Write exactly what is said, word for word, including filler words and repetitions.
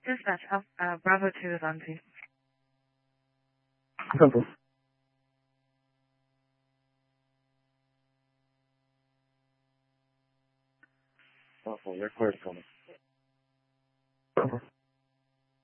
Dispatch, Alpha, uh, Bravo two is on scene. Central. Oh, they're clear to me. Central.